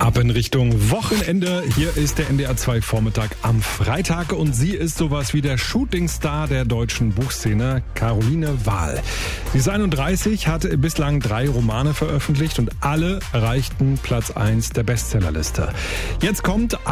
Ab in Richtung Wochenende. Hier ist der NDR 2 Vormittag am Freitag und sie ist sowas wie der Shootingstar der deutschen Buchszene, Caroline Wahl. Sie ist 31, hat bislang 3 Romane veröffentlicht und alle erreichten Platz 1 der Bestsellerliste. Jetzt kommt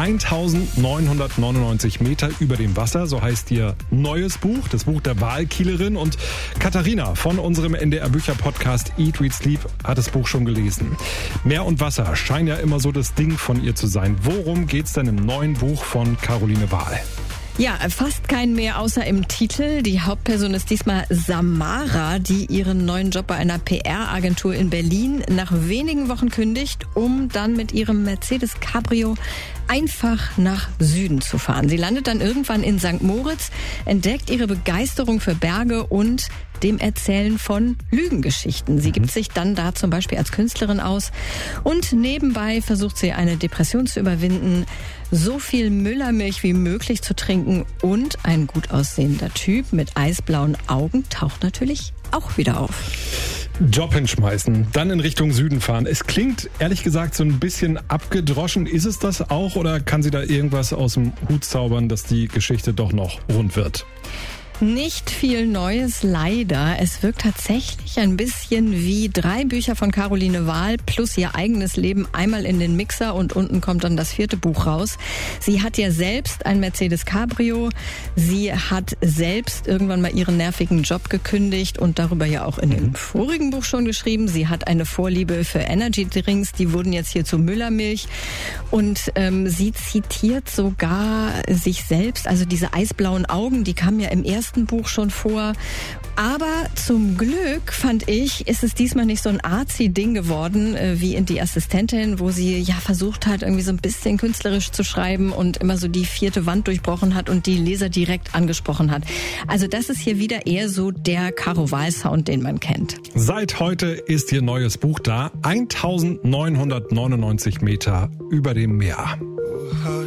1999 Meter über dem Wasser, so heißt ihr neues Buch, das Buch der Wahlkielerin. Und Katharina von unserem NDR Bücher Podcast Eat, Read, Sleep hat das Buch schon gelesen. Meer und Wasser scheint ja immer so das Ding von ihr zu sein. Worum geht's denn im neuen Buch von Caroline Wahl? Ja, fast kein mehr außer im Titel. Die Hauptperson ist diesmal Samara, die ihren neuen Job bei einer PR-Agentur in Berlin nach wenigen Wochen kündigt, um dann mit ihrem Mercedes Cabrio einfach nach Süden zu fahren. Sie landet dann irgendwann in St. Moritz, entdeckt ihre Begeisterung für Berge und dem Erzählen von Lügengeschichten. Sie gibt sich dann da zum Beispiel als Künstlerin aus und nebenbei versucht sie eine Depression zu überwinden, so viel Müllermilch wie möglich zu trinken und ein gut aussehender Typ mit eisblauen Augen taucht natürlich auch wieder auf. Job hinschmeißen, dann in Richtung Süden fahren. Es klingt ehrlich gesagt so ein bisschen abgedroschen. Ist es das auch oder kann sie da irgendwas aus dem Hut zaubern, dass die Geschichte doch noch rund wird? Nicht viel Neues, leider. Es wirkt tatsächlich ein bisschen wie 3 Bücher von Caroline Wahl plus ihr eigenes Leben einmal in den Mixer und unten kommt dann das 4. Buch raus. Sie hat ja selbst ein Mercedes Cabrio. Sie hat selbst irgendwann mal ihren nervigen Job gekündigt und darüber ja auch in dem vorigen Buch schon geschrieben. Sie hat eine Vorliebe für Energy Drinks, die wurden jetzt hier zu Müllermilch und sie zitiert sogar sich selbst, also diese eisblauen Augen, die kamen ja im ersten Buch schon vor. Aber zum Glück, fand ich, ist es diesmal nicht so ein Arzi-Ding geworden wie in Die Assistentin, wo sie ja versucht hat, irgendwie so ein bisschen künstlerisch zu schreiben und immer so die 4. Wand durchbrochen hat und die Leser direkt angesprochen hat. Also das ist hier wieder eher so der Caro Wahl-Sound, den man kennt. Seit heute ist ihr neues Buch da. 1999 Meter über dem Meer.